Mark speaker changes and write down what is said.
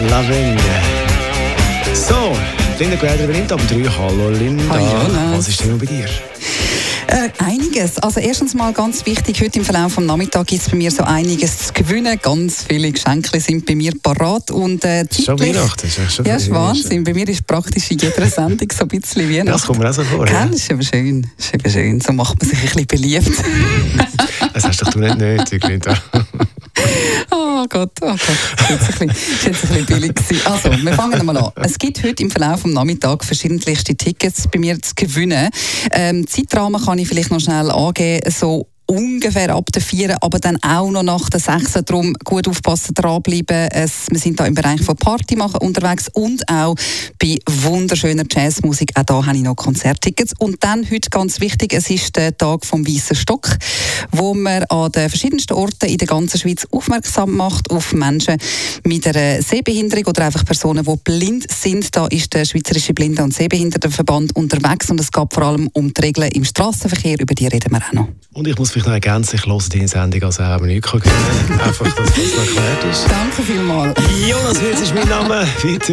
Speaker 1: Loving. So, Linda Guerra übernimmt ab 3. Hallo Linda.
Speaker 2: Hallo.
Speaker 1: Was ist denn bei dir?
Speaker 2: Einiges. Also erstens mal ganz wichtig, heute im Verlauf vom Nachmittag gibt es bei mir so einiges zu gewinnen. Ganz viele Geschenke sind bei mir parat. Und
Speaker 1: Schon Weihnachten.
Speaker 2: Ja, ist Wahnsinn. Bei mir ist praktisch in jeder Sendung so ein bisschen Weihnachten.
Speaker 1: Das kommt mir auch so vor.
Speaker 2: Ja, das ist aber schön. Das ist eben schön. So macht man sich ein bisschen beliebt.
Speaker 1: Das hast doch du nicht nötig, Linda.
Speaker 2: Oh Gott. Das war jetzt ein bisschen billig gewesen. Also, wir fangen mal an. Es gibt heute im Verlauf des Nachmittags verschiedenste Tickets bei mir zu gewinnen. Zeitrahmen kann ich vielleicht noch schnell angeben, so ungefähr ab der 4, aber dann auch noch nach der 6. Darum gut aufpassen, dranbleiben. Wir sind da im Bereich von Party machen unterwegs und auch bei wunderschöner Jazzmusik. Auch da habe ich noch Konzerttickets. Und dann heute ganz wichtig, es ist der Tag vom Weißen Stock, wo man an den verschiedensten Orten in der ganzen Schweiz aufmerksam macht auf Menschen mit einer Sehbehinderung oder einfach Personen, die blind sind. Da ist der Schweizerische Blinden- und Sehbehindertenverband unterwegs und es geht vor allem um die Regeln im Strassenverkehr, über die reden wir auch noch.
Speaker 1: Und ich muss vielleicht noch ergänzen, ich höre deine Sendung, also haben wir nichts gewinnen. Einfach, dass das noch erklärt ist.
Speaker 2: Danke vielmals.
Speaker 1: Jonas Wilz ist mein Name. Weiter